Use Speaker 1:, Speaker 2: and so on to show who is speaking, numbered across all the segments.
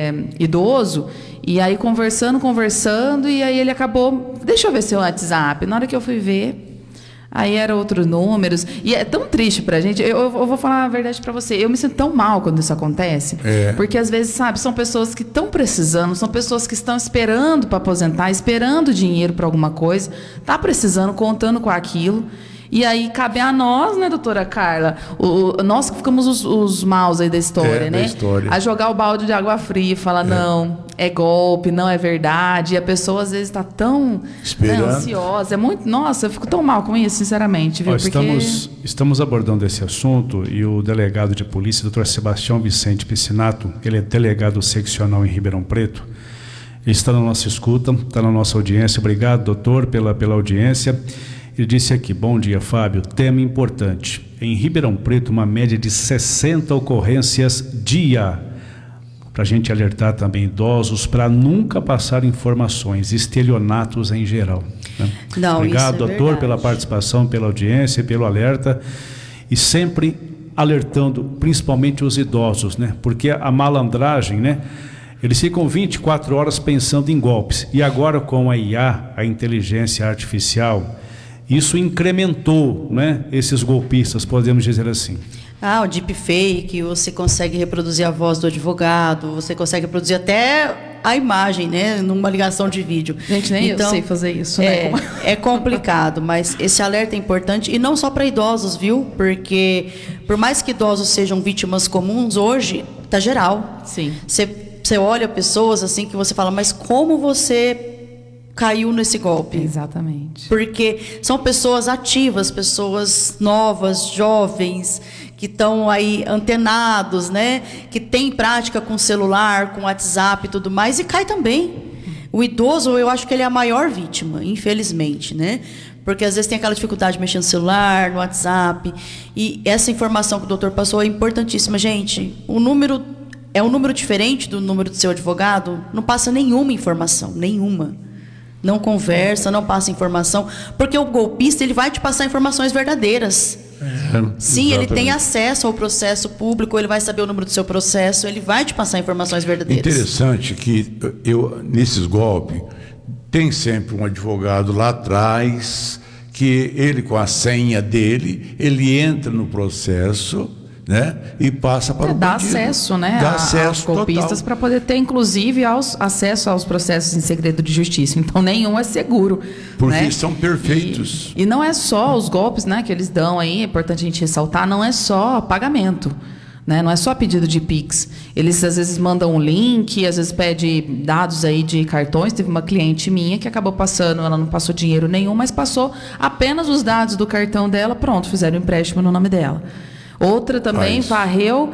Speaker 1: idoso, e aí conversando, e aí ele acabou, deixa eu ver seu WhatsApp. Na hora que eu fui ver, aí eram outros números. E é tão triste pra gente. Eu vou falar a verdade pra você. Eu me sinto tão mal quando isso acontece. Porque, às vezes, sabe, são pessoas que estão precisando, são pessoas que estão esperando para aposentar, esperando dinheiro para alguma coisa, tá precisando, contando com aquilo. E aí cabe a nós, né, doutora Carla? Nós que ficamos os maus aí da história, né? A jogar o balde de água fria e falar, não, é golpe, não é verdade. E a pessoa, às vezes, está tão ansiosa. É muito, nossa, eu fico tão mal com isso, sinceramente. Viu?
Speaker 2: Estamos abordando esse assunto e o delegado de polícia, doutor Sebastião Vicente Piscinato, ele é delegado seccional em Ribeirão Preto. Ele está na nossa escuta, está na nossa audiência. Obrigado, doutor, pela audiência. Ele disse aqui, bom dia, Fábio, tema importante. Em Ribeirão Preto, uma média de 60 ocorrências dia. Para a gente alertar também idosos para nunca passar informações, estelionatos em geral. Né?
Speaker 3: Não,
Speaker 2: obrigado,
Speaker 3: isso é
Speaker 2: doutor,
Speaker 3: verdade.
Speaker 2: pela participação, pela audiência, pelo alerta. E sempre alertando, principalmente os idosos, né? Porque a malandragem, né? Eles ficam 24 horas pensando em golpes. E agora com a IA, a inteligência artificial, isso incrementou, né, esses golpistas, podemos dizer assim.
Speaker 3: O deepfake, você consegue reproduzir a voz do advogado, você consegue reproduzir até a imagem, né, numa ligação de vídeo.
Speaker 1: Gente, nem eu sei fazer isso, né?
Speaker 3: É complicado, mas esse alerta é importante, e não só para idosos, viu? Porque, por mais que idosos sejam vítimas comuns, hoje está geral.
Speaker 1: Sim.
Speaker 3: Você olha pessoas assim que você fala, mas como você caiu nesse golpe?
Speaker 1: Exatamente.
Speaker 3: Porque são pessoas ativas, pessoas novas, jovens, que estão aí antenados, né? Que têm prática com celular, com WhatsApp e tudo mais, e cai também. O idoso, eu acho que ele é a maior vítima, infelizmente, né? Porque às vezes tem aquela dificuldade de mexer no celular, no WhatsApp, e essa informação que o doutor passou é importantíssima. Gente, o número é um número diferente do número do seu advogado, não passa nenhuma informação, nenhuma. Não conversa, não passa informação, porque o golpista ele vai te passar informações verdadeiras. Sim, ele tem acesso ao processo público, ele vai saber o número do seu processo, ele vai te passar informações verdadeiras.
Speaker 4: Interessante que nesses golpes, tem sempre um advogado lá atrás, que ele, com a senha dele, ele entra no processo, né, e passa para o
Speaker 1: dá
Speaker 4: bandido.
Speaker 1: acesso, né,
Speaker 4: dá acesso
Speaker 1: aos golpistas para poder ter, inclusive, acesso aos processos em segredo de justiça. Então, nenhum é seguro.
Speaker 4: Porque
Speaker 1: né?
Speaker 4: são perfeitos.
Speaker 1: E não é só os golpes, né, que eles dão aí, é importante a gente ressaltar, não é só pagamento. Né? Não é só pedido de Pix. Eles, às vezes, mandam um link, às vezes pede dados aí de cartões. Teve uma cliente minha que acabou passando, ela não passou dinheiro nenhum, mas passou apenas os dados do cartão dela, pronto, fizeram um empréstimo no nome dela. Outra também varreu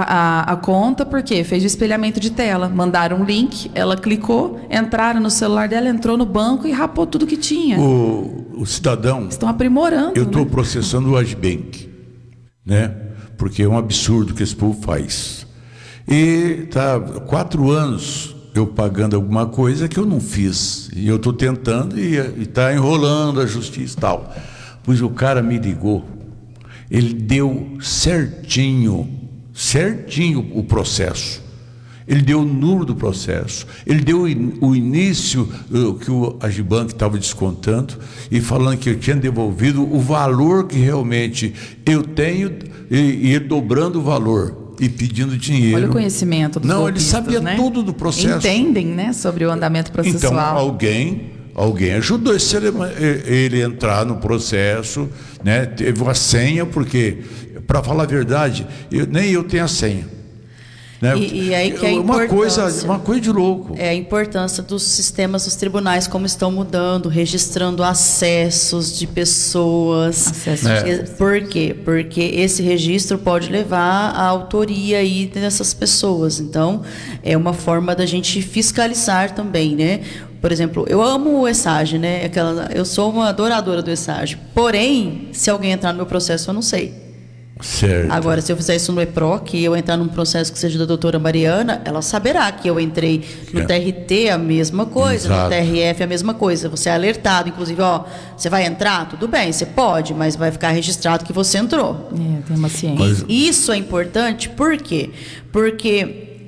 Speaker 1: a conta, porque fez o espelhamento de tela. Mandaram um link, ela clicou, entraram no celular dela, entrou no banco e rapou tudo que tinha.
Speaker 4: O cidadão...
Speaker 1: Estão aprimorando.
Speaker 4: Eu estou processando o Agibank, né? Porque é um absurdo que esse povo faz. E está 4 anos eu pagando alguma coisa que eu não fiz. E eu estou tentando e está enrolando a justiça e tal. Pois o cara me ligou. Ele deu certinho o processo. Ele deu o número do processo. Ele deu o início que o Agibank estava descontando e falando que eu tinha devolvido o valor que realmente eu tenho e ele dobrando o valor e pedindo dinheiro.
Speaker 1: Olha o conhecimento dos golpistas,
Speaker 4: ele sabia, né, tudo do processo.
Speaker 1: Entendem, né, sobre o andamento processual.
Speaker 4: Então, alguém ajudou ele a entrar no processo, né? Teve uma senha, porque, para falar a verdade, nem eu tenho a senha. Né?
Speaker 3: E aí que é
Speaker 4: uma coisa de louco.
Speaker 3: É a importância dos sistemas dos tribunais, como estão mudando, registrando acessos de pessoas. Por quê? Porque esse registro pode levar à autoria aí dessas pessoas. Então, é uma forma da gente fiscalizar também, né? Por exemplo, eu amo o ESAGE, né? Eu sou uma adoradora do ESAGE. Porém, se alguém entrar no meu processo, eu não sei.
Speaker 4: Certo.
Speaker 3: Agora, se eu fizer isso no EPROC e eu entrar num processo que seja da doutora Mariana, ela saberá que eu entrei no TRT, a mesma coisa, no TRF, a mesma coisa. Você é alertado, inclusive, você vai entrar? Tudo bem, você pode, mas vai ficar registrado que você entrou.
Speaker 1: Tem uma ciência.
Speaker 3: E isso é importante, por quê? Porque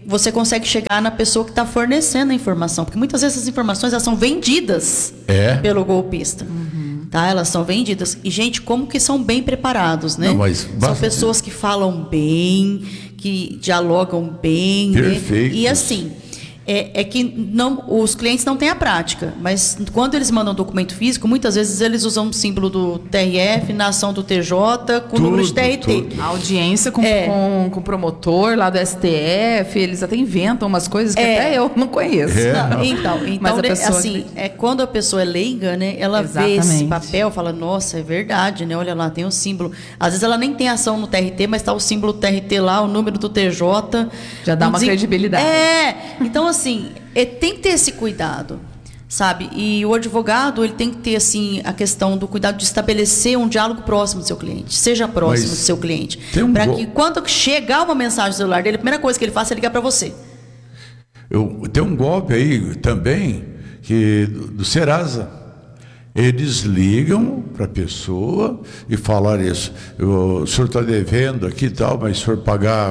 Speaker 3: você consegue chegar na pessoa que está fornecendo a informação, porque muitas vezes essas informações elas são vendidas pelo golpista. Tá? Elas são vendidas. E, gente, como que são bem preparados, né?
Speaker 4: Não, mas
Speaker 3: são pessoas que falam bem, que dialogam bem.
Speaker 4: Perfeito.
Speaker 3: Né? E assim, é que não, os clientes não têm a prática, mas quando eles mandam documento físico, muitas vezes eles usam o símbolo do TRF, na ação do TJ, com o número de TRT.
Speaker 1: A audiência com o promotor lá do STF, eles até inventam umas coisas que até eu não conheço.
Speaker 3: Não, então
Speaker 1: Mas a pessoa
Speaker 3: assim, quando a pessoa é leiga, né, ela vê esse papel, fala, nossa, é verdade, né? Olha lá, tem o símbolo. Às vezes ela nem tem ação no TRT, mas está o símbolo do TRT lá, o número do TJ.
Speaker 1: Já dá uma credibilidade.
Speaker 3: Então assim, tem que ter esse cuidado, sabe? E o advogado, ele tem que ter assim a questão do cuidado de estabelecer um diálogo próximo do seu cliente, seja próximo do seu cliente, para que quando chegar uma mensagem no celular dele, a primeira coisa que ele faça é ligar para você.
Speaker 4: Tem um golpe aí também do Serasa. Eles ligam para a pessoa e falam isso. O senhor está devendo aqui e tal, mas se o senhor pagar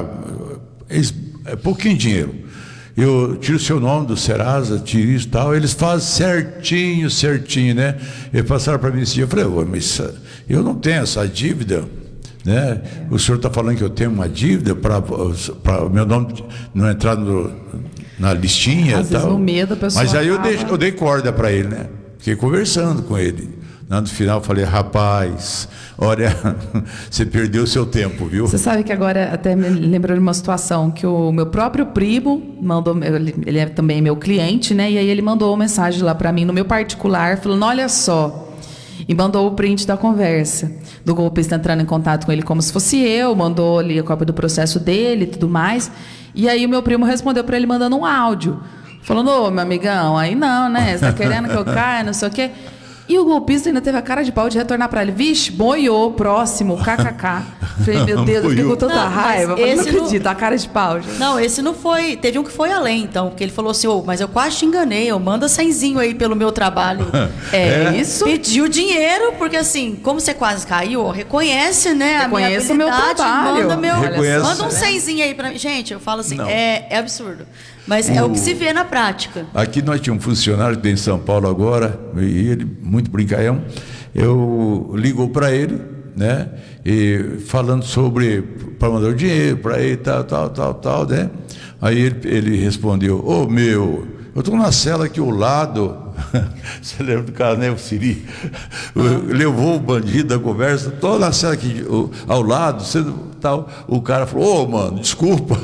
Speaker 4: é pouquinho dinheiro. Eu tiro o seu nome do Serasa, tiro isso e tal. Eles fazem certinho, né? Eles passaram para mim esse dia. Eu falei, mas eu não tenho essa dívida, né? O senhor está falando que eu tenho uma dívida para o meu nome não entrar na listinha e tal.
Speaker 1: No medo, a pessoa
Speaker 4: mas aí eu dei corda para ele, né? Fiquei conversando com ele. No final eu falei, rapaz, olha, você perdeu o seu tempo, viu?
Speaker 1: Você sabe que agora até me lembrou de uma situação que o meu próprio primo mandou, ele é também meu cliente, né? E aí ele mandou uma mensagem lá para mim no meu particular, falando, olha só, e mandou o print da conversa do golpista entrando em contato com ele como se fosse eu, mandou ali a cópia do processo dele e tudo mais. E aí o meu primo respondeu para ele mandando um áudio, falando, ô, meu amigão, aí não, né? Você tá querendo que eu caia, não sei o quê. E o golpista ainda teve a cara de pau de retornar para ele. Vixe, boiou, próximo, kkk. Falei, meu Deus, eu fiquei com tanta raiva. Eu falei, não acredito, a cara de pau. Gente.
Speaker 3: Não, esse não foi. Teve um que foi além, então. Porque ele falou assim, mas eu quase te enganei. Eu manda 100zinho aí pelo meu trabalho.
Speaker 1: Isso?
Speaker 3: Pediu dinheiro, porque assim, como você quase caiu, reconhece, né?
Speaker 1: Reconhece a minha habilidade.
Speaker 3: Meu trabalho. Manda um
Speaker 4: né?
Speaker 3: 100zinho aí para mim. Gente, eu falo assim, é absurdo. Mas é o que se vê na prática.
Speaker 4: Aqui nós tínhamos um funcionário que tem em São Paulo agora, e ele, muito brincalhão, eu ligo para ele, né? E falando sobre para mandar o dinheiro para ele, tal, né? Aí ele respondeu, eu estou na cela aqui ao lado. Você lembra do cara, né? O Siri levou o bandido da conversa, estou na cela aqui ao lado, tal. O cara falou, mano, desculpa.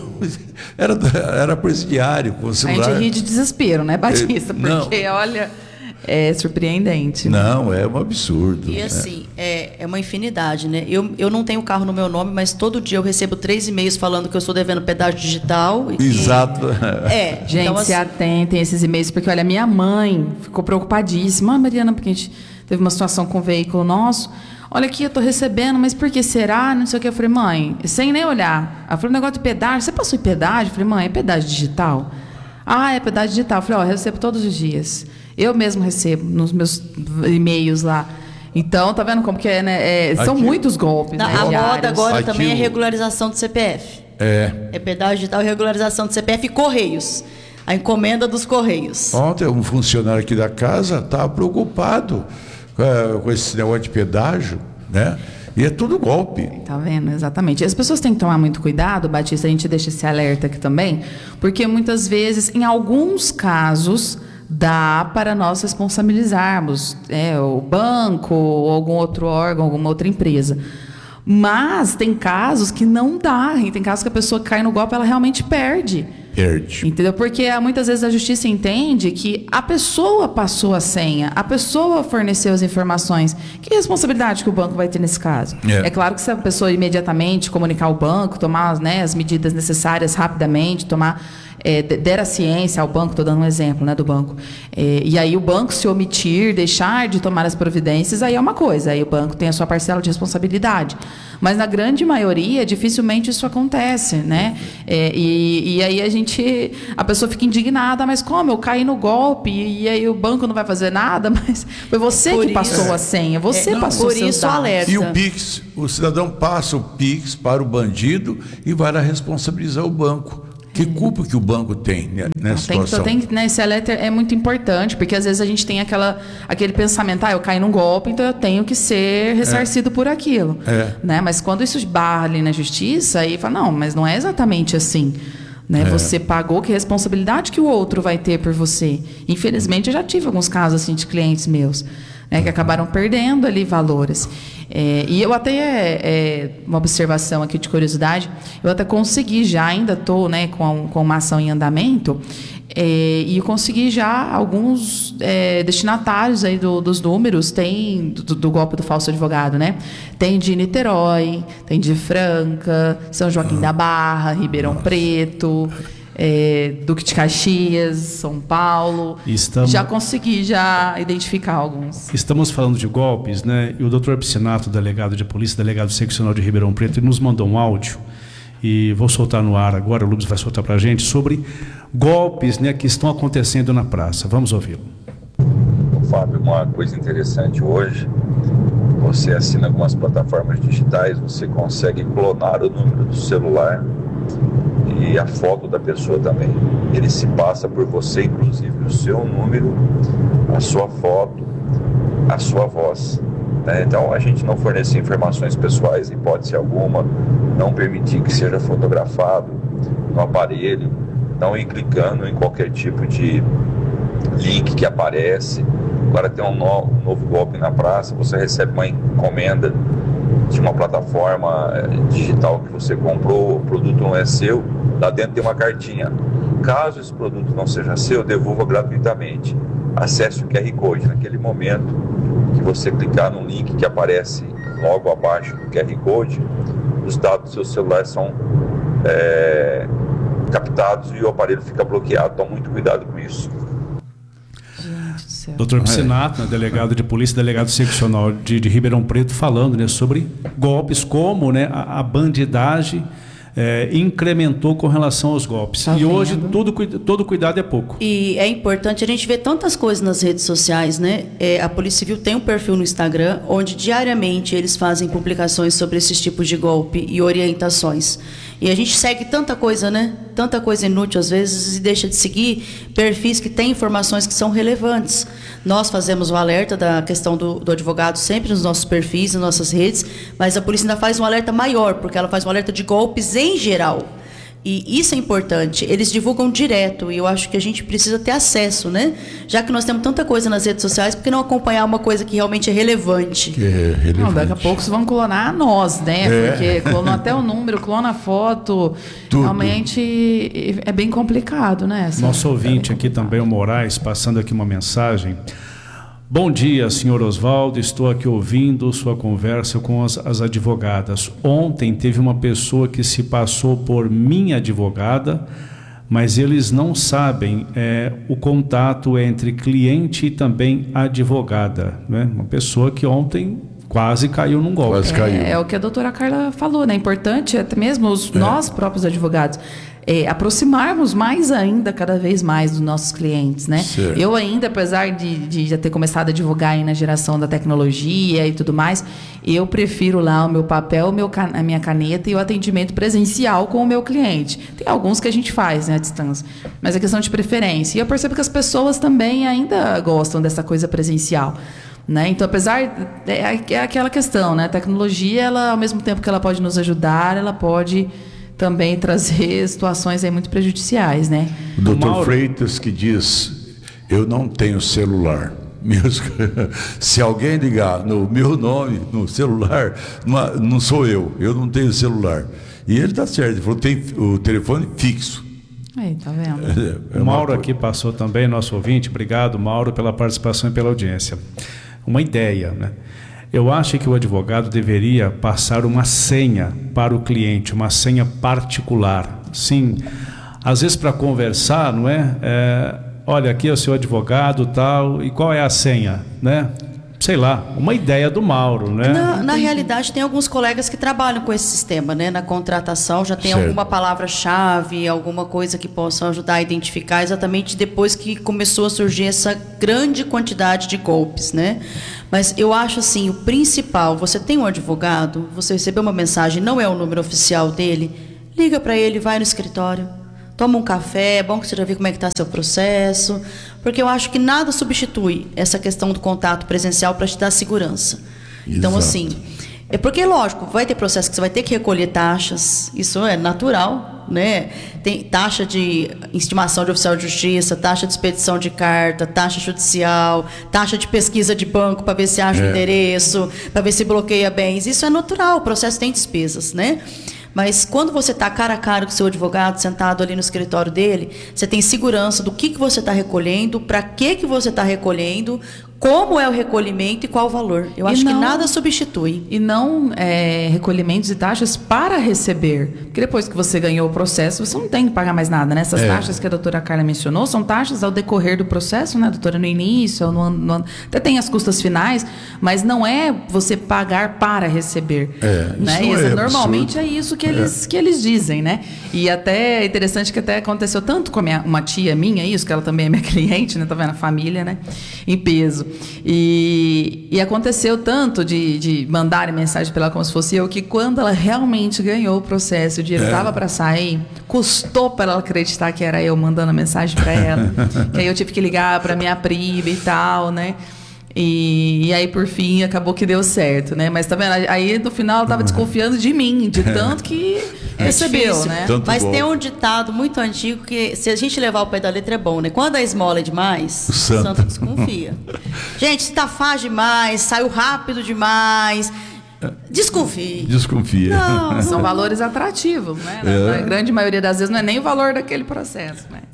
Speaker 4: Era presidiário com o celular.
Speaker 1: A gente ri de desespero, né, Batista? Porque, olha, é surpreendente.
Speaker 4: Não, é um absurdo.
Speaker 3: E assim, é uma infinidade, né? Eu não tenho carro no meu nome, mas todo dia eu recebo 3 e-mails falando que eu estou devendo pedágio digital.
Speaker 4: Exato.
Speaker 1: Gente, então, se atentem a esses e-mails, porque, olha, minha mãe ficou preocupadíssima. Mariana, porque a gente teve uma situação com o veículo nosso. Olha aqui, eu estou recebendo, mas por que será? Não sei o que. Eu falei, mãe, sem nem olhar. Ela falou, negócio de pedágio. Você passou em pedágio? Eu falei, mãe, é pedágio digital? É pedágio digital. Eu falei, eu recebo todos os dias. Eu mesmo recebo nos meus e-mails lá. Então, tá vendo como que é, né? São muitos golpes.
Speaker 3: A moda agora também é regularização do CPF.
Speaker 4: É
Speaker 3: pedágio digital e regularização do CPF e Correios. A encomenda dos Correios.
Speaker 4: Ontem, um funcionário aqui da casa estava preocupado com esse negócio de pedágio, né? E é tudo golpe.
Speaker 1: Tá vendo? Exatamente. As pessoas têm que tomar muito cuidado, Batista, a gente deixa esse alerta aqui também, porque muitas vezes, em alguns casos, dá para nós responsabilizarmos o banco ou algum outro órgão, alguma outra empresa. Mas tem casos que não dá, e tem casos que a pessoa que cai no golpe, ela realmente perde. Entendeu? Porque muitas vezes a justiça entende que a pessoa passou a senha, a pessoa forneceu as informações. Que responsabilidade que o banco vai ter nesse caso? É claro que se a pessoa imediatamente comunicar ao banco, tomar as medidas necessárias rapidamente, der a ciência ao banco, estou dando um exemplo, né, do banco, e aí o banco se omitir, deixar de tomar as providências, aí é uma coisa, aí o banco tem a sua parcela de responsabilidade. Mas na grande maioria, dificilmente isso acontece, né? E aí a pessoa fica indignada, mas como? Eu caí no golpe e aí o banco não vai fazer nada, mas foi você que passou a senha, você passou
Speaker 3: por isso
Speaker 1: dados.
Speaker 3: Alerta.
Speaker 4: E o Pix, o cidadão passa o Pix para o bandido e vai lá responsabilizar o banco. Que culpa que o banco tem nessa situação?
Speaker 1: Esse alerta é muito importante, porque às vezes a gente tem aquele pensamento, eu caí num golpe, então eu tenho que ser ressarcido por aquilo. Né? Mas quando isso esbarra ali na justiça, aí fala, não, mas não é exatamente assim. Né? Você pagou, que responsabilidade que o outro vai ter por você? Infelizmente, eu já tive alguns casos assim, de clientes meus, né, que acabaram perdendo ali valores. E eu até, uma observação aqui de curiosidade, eu até consegui já, ainda estou, né, com uma ação em andamento, e eu consegui já alguns destinatários aí dos números, tem do golpe do falso advogado, né? Tem de Niterói, tem de Franca, São Joaquim da Barra, Ribeirão Preto, Duque de Caxias, São Paulo. Já consegui identificar alguns.
Speaker 2: Estamos falando de golpes, né? E o doutor Piscinato, delegado de polícia, delegado seccional de Ribeirão Preto, ele nos mandou um áudio, e vou soltar no ar agora, o Lubes vai soltar para a gente, sobre golpes, né, que estão acontecendo na praça. Vamos ouvi-lo.
Speaker 5: Fábio, uma coisa interessante hoje, você assina algumas plataformas digitais, você consegue clonar o número do celular e a foto da pessoa também. Ele se passa por você, inclusive o seu número, a sua foto, a sua voz. Então, a gente não fornece informações pessoais, em hipótese alguma, não permitir que seja fotografado no aparelho, não ir clicando em qualquer tipo de link que aparece. Agora tem um novo golpe na praça, você recebe uma encomenda de uma plataforma digital que você comprou, o produto não é seu, lá dentro tem uma cartinha. Caso esse produto não seja seu, devolva gratuitamente. Acesse o QR Code. Naquele momento que você clicar no link que aparece logo abaixo do QR Code, os dados do seu celular são captados e o aparelho fica bloqueado. Tome muito cuidado com isso.
Speaker 2: Doutor Piscinato, né, delegado de polícia, delegado seccional de Ribeirão Preto, falando, né, sobre golpes, como, né, a bandidagem incrementou com relação aos golpes. E hoje todo cuidado é pouco.
Speaker 3: E é importante, a gente vê tantas coisas nas redes sociais, né? A Polícia Civil tem um perfil no Instagram, onde diariamente eles fazem publicações sobre esses tipos de golpe e orientações. E a gente segue tanta coisa, né? Tanta coisa inútil às vezes, e deixa de seguir perfis que têm informações que são relevantes. Nós fazemos o alerta da questão do advogado sempre nos nossos perfis, nas nossas redes, mas a polícia ainda faz um alerta maior, porque ela faz um alerta de golpes em geral. E isso é importante, eles divulgam direto, e eu acho que a gente precisa ter acesso, né? Já que nós temos tanta coisa nas redes sociais, por que não acompanhar uma coisa que realmente é relevante?
Speaker 1: Não, daqui a pouco vão clonar nós, né? Porque clonam até o número, clona a foto. Tudo. Realmente é bem complicado, né?
Speaker 2: Nosso ouvinte aqui também, o Moraes, passando aqui uma mensagem. Bom dia, senhor Oswaldo, estou aqui ouvindo sua conversa com as advogadas. Ontem teve uma pessoa que se passou por minha advogada, mas eles não sabem o contato entre cliente e também advogada, né? Uma pessoa que ontem quase caiu num golpe.
Speaker 4: Quase caiu.
Speaker 1: É o que a doutora Carla falou, né? É importante até mesmo nós próprios advogados aproximarmos mais ainda, cada vez mais, dos nossos clientes, né?
Speaker 4: Certo.
Speaker 1: Eu ainda, apesar de já ter começado a advogar aí na geração da tecnologia e tudo mais, eu prefiro lá o meu papel, a minha caneta e o atendimento presencial com o meu cliente. Tem alguns que a gente faz, né, à distância, mas é questão de preferência. E eu percebo que as pessoas também ainda gostam dessa coisa presencial, né? Então, apesar é aquela questão, né? A tecnologia, ela, ao mesmo tempo que ela pode nos ajudar, ela pode também trazer situações aí muito prejudiciais, né?
Speaker 4: O doutor Freitas que diz, eu não tenho celular. Se alguém ligar no meu nome, no celular, não sou eu não tenho celular. E ele está certo, ele falou, tem o telefone fixo.
Speaker 1: Aí, tá vendo?
Speaker 2: O Mauro aqui passou também, nosso ouvinte. Obrigado, Mauro, pela participação e pela audiência. Uma ideia, né? Eu acho que o advogado deveria passar uma senha para o cliente, uma senha particular. Sim, às vezes para conversar, não é? Olha, aqui é o seu advogado, tal, e qual é a senha, né? Sei lá, uma ideia do Mauro, né?
Speaker 3: Na realidade, tem alguns colegas que trabalham com esse sistema, né? Na contratação já tem alguma palavra-chave, alguma coisa que possa ajudar a identificar exatamente depois que começou a surgir essa grande quantidade de golpes, né? Mas eu acho assim, o principal, você tem um advogado, você recebeu uma mensagem, não é o número oficial dele, liga para ele, vai no escritório. Toma um café, é bom que você já viu como é que está seu processo, porque eu acho que nada substitui essa questão do contato presencial para te dar segurança. Então,
Speaker 4: Exato.
Speaker 3: assim, é porque, lógico, vai ter processo que você vai ter que recolher taxas, isso é natural, né? Tem taxa de intimação de oficial de justiça, taxa de expedição de carta, taxa judicial, taxa de pesquisa de banco para ver se acha o endereço, para ver se bloqueia bens. Isso é natural, o processo tem despesas, né? Mas quando você está cara a cara com o seu advogado, sentado ali no escritório dele, você tem segurança do que você está recolhendo, para que você está recolhendo, como é o recolhimento e qual o valor. Eu acho que nada substitui.
Speaker 1: E não recolhimentos e taxas para receber. Porque depois que você ganhou o processo, você não tem que pagar mais nada, né? Essas taxas que a doutora Carla mencionou são taxas ao decorrer do processo, né, doutora? No início, no ano, até tem as custas finais, mas não é você pagar para receber. Né?
Speaker 4: Isso
Speaker 1: Normalmente
Speaker 4: absurdo.
Speaker 1: é isso que eles dizem, né? E até é interessante que até aconteceu tanto com uma tia minha, isso, que ela também é minha cliente, né? Tá vendo? A família, né? Em peso. E aconteceu tanto de mandarem mensagem para ela como se fosse eu, que quando ela realmente ganhou o processo, o dinheiro estava para sair, custou para ela acreditar que era eu mandando a mensagem para ela. Que aí eu tive que ligar para minha prima e tal, né? E aí, por fim, acabou que deu certo, né? Mas tá vendo? Aí, no final, ela estava desconfiando de mim, de tanto que recebeu,
Speaker 3: difícil,
Speaker 1: né?
Speaker 4: Tanto
Speaker 3: Mas
Speaker 4: bom.
Speaker 3: tem um ditado muito antigo que, se a gente levar o pé da letra, é bom, né? Quando a esmola é demais, o santo desconfia. Gente, se tá fácil demais, saiu rápido demais, desconfie.
Speaker 4: Desconfia.
Speaker 3: Não,
Speaker 1: São valores atrativos, né? Na grande maioria das vezes não é nem o valor daquele processo, né?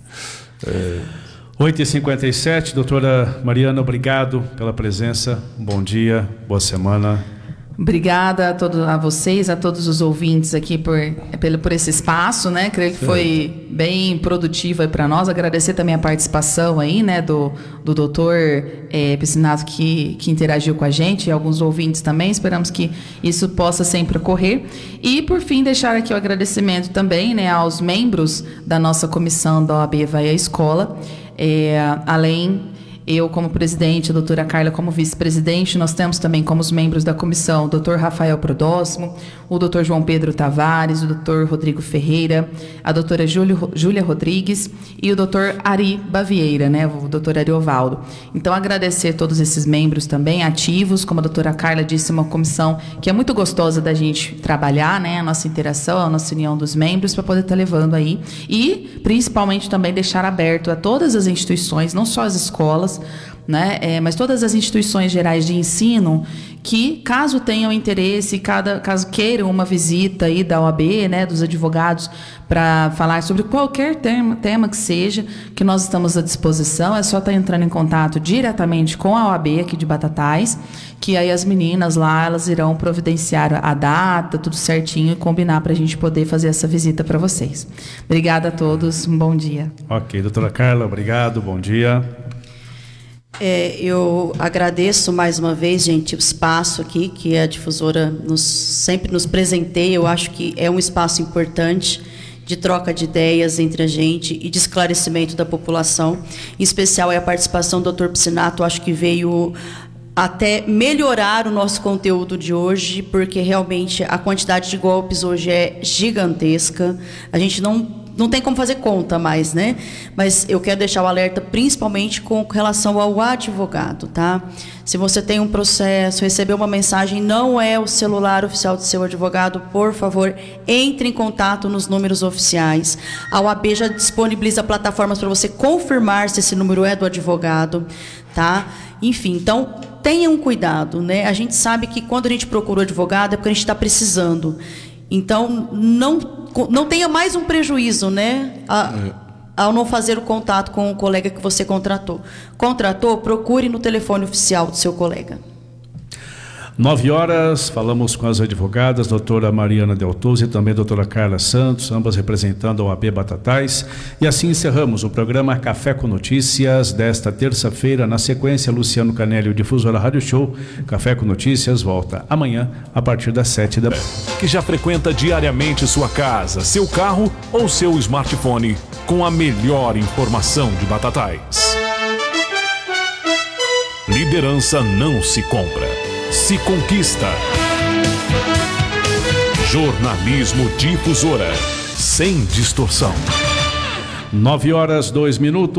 Speaker 2: 8h57, doutora Mariana, obrigado pela presença. Bom dia, boa semana.
Speaker 1: Obrigada a vocês, a todos os ouvintes aqui por esse espaço, né? Creio que foi bem produtivo para nós. Agradecer também a participação aí, né, do doutor Piscinato que interagiu com a gente, e alguns ouvintes também. Esperamos que isso possa sempre ocorrer. E, por fim, deixar aqui o agradecimento também, né, aos membros da nossa comissão da OAB Vai à Escola. Além... Eu, como presidente, a doutora Carla como vice-presidente, nós temos também como os membros da comissão o doutor Rafael Prodóximo, o doutor João Pedro Tavares, o doutor Rodrigo Ferreira, a doutora Júlia Rodrigues e o doutor Ari Bavieira, né, o doutor Ariovaldo. Então, agradecer a todos esses membros também ativos, como a doutora Carla disse, uma comissão que é muito gostosa da gente trabalhar, né, a nossa interação, a nossa união dos membros, para poder estar levando aí. E, principalmente, também deixar aberto a todas as instituições, não só as escolas, né? Mas todas as instituições gerais de ensino que, caso tenham interesse, caso queiram uma visita aí da OAB, né, dos advogados, para falar sobre qualquer tema que seja, que nós estamos à disposição, é só estar entrando em contato diretamente com a OAB aqui de Batatais, que aí as meninas lá, elas irão providenciar a data, tudo certinho, e combinar para a gente poder fazer essa visita para vocês. Obrigada a todos, um bom dia.
Speaker 2: Ok, doutora Carla, obrigado, bom dia.
Speaker 3: Eu agradeço mais uma vez, gente, o espaço aqui que a difusora sempre nos presenteia. Eu acho que é um espaço importante de troca de ideias entre a gente e de esclarecimento da população. Em especial é a participação do Dr. Piscinato, acho que veio até melhorar o nosso conteúdo de hoje, porque realmente a quantidade de golpes hoje é gigantesca. A gente não tem como fazer conta mais, né? Mas eu quero deixar o alerta principalmente com relação ao advogado, tá? Se você tem um processo, recebeu uma mensagem, não é o celular oficial do seu advogado, por favor, entre em contato nos números oficiais. A OAB já disponibiliza plataformas para você confirmar se esse número é do advogado, tá? Enfim, então, tenham cuidado, né? A gente sabe que quando a gente procura o advogado é porque a gente está precisando. Então, não tenha mais um prejuízo, né? Ao não fazer o contato com o colega que você contratou. Contratou, procure no telefone oficial do seu colega.
Speaker 2: 9h, falamos com as advogadas, doutora Mariana Deltouze e também doutora Carla Santos, ambas representando a OAB Batatais. E assim encerramos o programa Café com Notícias desta terça-feira. Na sequência, Luciano Canelli, o Difusora Rádio Show. Café com Notícias volta amanhã, a partir das 7h.
Speaker 6: Que já frequenta diariamente sua casa, seu carro ou seu smartphone com a melhor informação de Batatais. Liderança não se compra, se conquista. Jornalismo Difusora, sem distorção.
Speaker 2: 9 horas 2 minutos.